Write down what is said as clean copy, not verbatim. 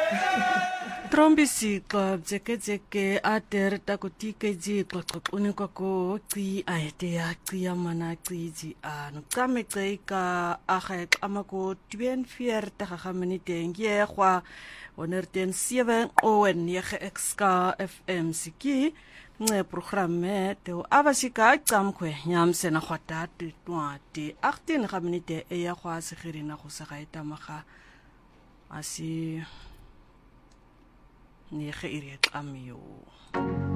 Trombisi club zeke ater takutike ji qaquni kwako qi ayete ya qi mana qi ji anu qame qeika akhe amako 24 ga minute ngie kwa onerten 7 owen 9 xka fm siki nge programme te abasika qamkhwe nyamse na khwata twati 18 ga minute e ya kwa segirina go se ga etamaga asi Nege iriet amio.